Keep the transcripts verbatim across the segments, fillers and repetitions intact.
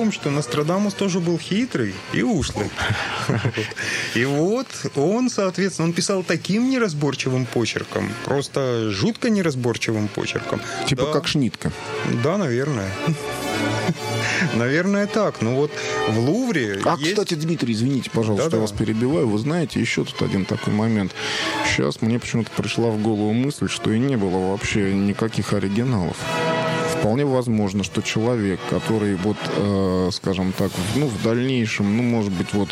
том, что Нострадамус тоже был хитрый и ушлый. И вот он, соответственно, он писал таким неразборчивым почерком, просто жутко неразборчивым почерком. Типа как Шнитке. Да, наверное. Наверное, так. Ну вот в Лувре... А, есть... кстати, Дмитрий, извините, пожалуйста, Да-да. я вас перебиваю. Вы знаете, еще тут один такой момент. Сейчас мне почему-то пришла в голову мысль, что и не было вообще никаких оригиналов. Вполне возможно, что человек, который вот, э, скажем так, ну, в дальнейшем, ну, может быть, вот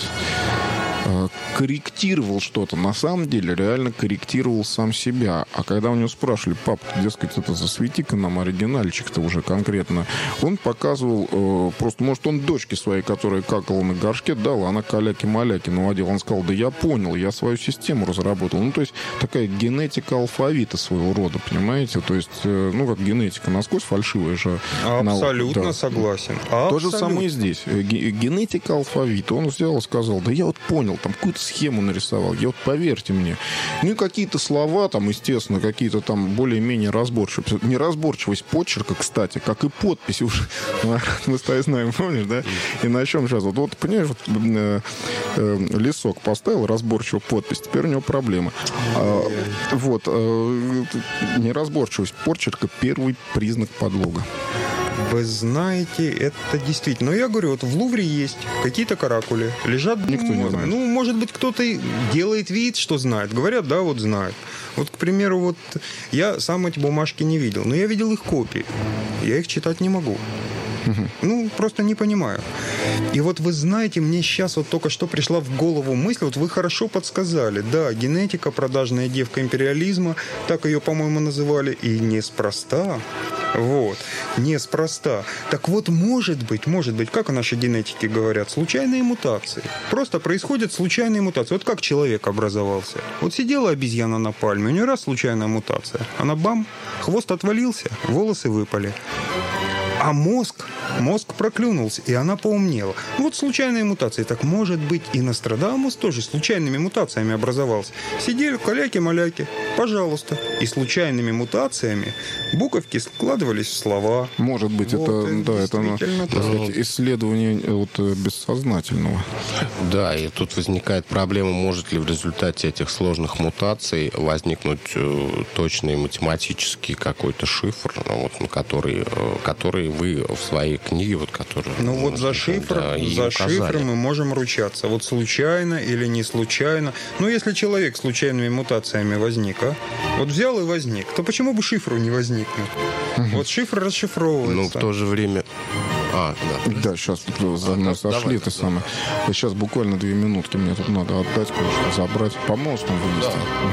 э, корректировал что-то, на самом деле реально корректировал сам себя. А когда у него спрашивали: пап, дескать, это засвети-ка нам оригинальчик-то уже конкретно, он показывал, э, просто, может, он дочке своей, которая какала на горшке, дал, а она каляки-маляки наводила. Он сказал: да я понял, я свою систему разработал. Ну, то есть такая генетика алфавита своего рода, понимаете? То есть, э, ну, как генетика насквозь фальшивая же. Абсолютно Да. согласен. То же Абсолютно. самое и здесь. Ге- Генетика алфавита. Он взял и сказал: да я вот понял, там какую-то схему нарисовал. Я вот, поверьте мне. Ну и какие-то слова там, естественно, какие-то там более-менее разборчивые. Неразборчивость почерка, кстати, как и подпись уже. Мы с тобой знаем, помнишь, да? И на чем сейчас? Вот, вот понимаешь, вот, э, э, лесок поставил, разборчивую подпись, теперь у него проблемы. А, вот. Э, неразборчивость почерка — первый признак подлога. Вы знаете, это действительно... Но я говорю, вот в Лувре есть какие-то каракули. Лежат... Никто не знает. Ну, может быть, кто-то и делает вид, что знает. Говорят, да, вот знает. Вот, к примеру, вот я сам эти бумажки не видел, но я видел их копии. Я их читать не могу. Ну, просто не понимаю. И вот вы знаете, мне сейчас вот только что пришла в голову мысль, вот вы хорошо подсказали. Да, генетика, продажная девка империализма, так ее, по-моему, называли, и неспроста. Вот, неспроста. Так вот, может быть, может быть, как о нашей генетике говорят, случайные мутации. Просто происходят случайные мутации. Вот как человек образовался. Вот сидела обезьяна на пальме, у нее раз случайная мутация. Она бам, хвост отвалился, волосы выпали. А мозг, мозг проклюнулся, и она поумнела. Ну, вот случайные мутации. Так, может быть, и Нострадамус тоже случайными мутациями образовался. Сидели каляки-маляки, пожалуйста. И случайными мутациями буковки складывались в слова. Может быть, Вот, это, это да, это ну, действительно так сказать, так. исследование вот, бессознательного. Да, и тут возникает проблема, может ли в результате этих сложных мутаций возникнуть э, точный математический какой-то шифр, ну, вот, на который, э, который вы в своей книге, вот, который, Ну вот за шифр, да, и за указали. шифры мы можем ручаться. Вот случайно или не случайно. Ну, если человек случайными мутациями возник, а? Вот взял и возник, то почему бы шифру не возникнуть? Вот шифр расшифровывается. Ну, в то же время... А, да. Да, сейчас за мной А, сошли, давай, это да. самое. Сейчас буквально две минутки мне тут надо отдать, кое-что забрать. По мосту вынести.